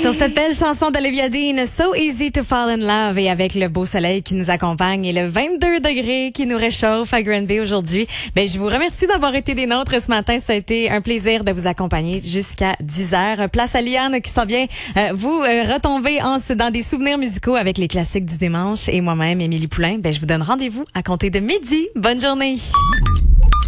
Sur cette belle chanson d'Olivia Dean, So Easy to Fall in Love, et avec le beau soleil qui nous accompagne et le 22 degrés qui nous réchauffe à Granby aujourd'hui, je vous remercie d'avoir été des nôtres ce matin. Ça a été un plaisir de vous accompagner jusqu'à 10h. Place à Liane qui s'en vient vous retomber dans des souvenirs musicaux avec les classiques du dimanche, et moi-même, Émilie Poulain, je vous donne rendez-vous à compter de midi. Bonne journée.